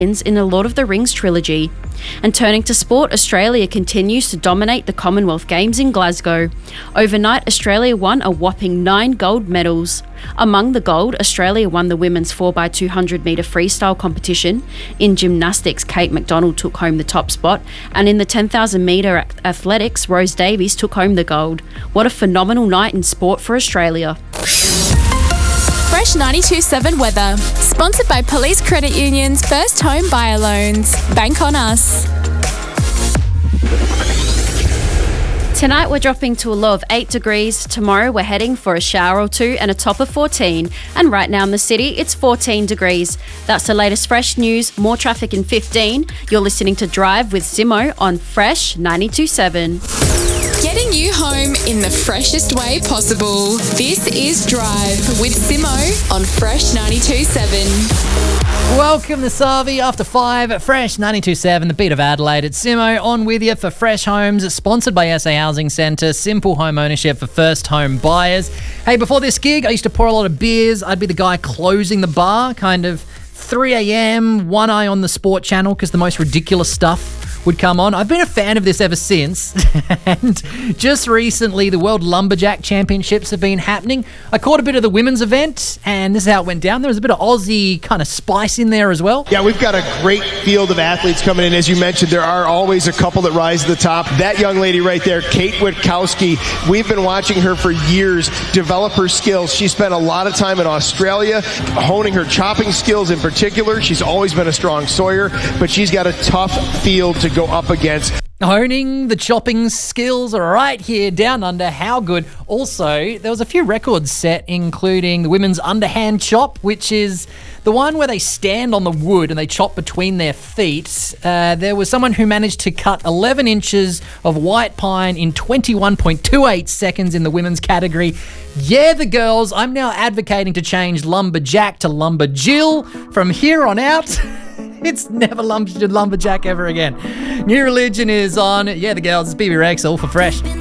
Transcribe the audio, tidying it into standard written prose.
in the Lord of the Rings trilogy. And turning to sport, Australia continues to dominate the Commonwealth Games in Glasgow. Overnight, Australia won a whopping 9 gold medals. Among the gold, Australia won the women's 4x200 metre freestyle competition. In gymnastics, Kate McDonald took home the top spot. And in the 10,000 metre athletics, Rose Davies took home the gold. What a phenomenal night in sport for Australia. Fresh 92.7 weather. Sponsored by Police Credit Union's First Home Buyer Loans. Bank on us. Tonight we're dropping to a low of 8 degrees. Tomorrow we're heading for a shower or two and a top of 14. And right now in the city it's 14 degrees. That's the latest Fresh news. More traffic in 15. You're listening to Drive with Simo on Fresh 92.7. Getting you home in the freshest way possible. This is Drive with Simo on Fresh 92.7. Welcome to Savi after 5 at Fresh 92.7, the beat of Adelaide. It's Simo on with you for Fresh Homes, sponsored by SA Housing Centre, simple home ownership for first home buyers. Hey, before this gig, I used to pour a lot of beers. I'd be the guy closing the bar, kind of 3 a.m, one eye on the sport channel because the most ridiculous stuff would come on. I've been a fan of this ever since. And just recently, the World Lumberjack Championships have been happening. I caught a bit of the women's event, and this is how it went down. There was a bit of Aussie kind of spice in there as well. Yeah, we've got a great field of athletes coming in. As you mentioned, there are always a couple that rise to the top. That young lady right there, Kate Witkowski, we've been watching her for years develop her skills. She spent a lot of time in Australia honing her chopping skills in particular. She's always been a strong sawyer, but she's got a tough field to go up against. Honing the chopping skills right here down under. How good. Also, there was a few records set, including the women's underhand chop, which is the one where they stand on the wood and they chop between their feet. There was someone who managed to cut 11 inches of white pine in 21.28 seconds in the women's category. Yeah, the girls. I'm now advocating to change lumberjack to lumberjill from here on out. It's never lumberjack ever again. New Religion is on. Yeah, the girls. It's BB Rex, all for Fresh.